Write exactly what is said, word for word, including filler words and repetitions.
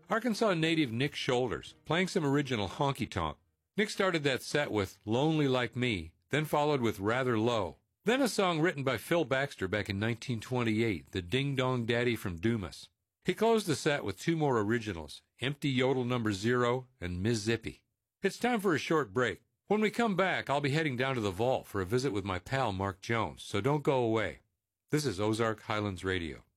Arkansas native Nick Shoulders, playing some original honky-tonk. Nick started that set with Lonely Like Me, then followed with Rather Low. Then a song written by Phil Baxter back in nineteen twenty-eight, the Ding Dong Daddy from Dumas. He closed the set with two more originals, Empty Yodel Number Zero and Miss Zippy. It's time for a short break. When we come back, I'll be heading down to the vault for a visit with my pal Mark Jones, so don't go away. This is Ozark Highlands Radio.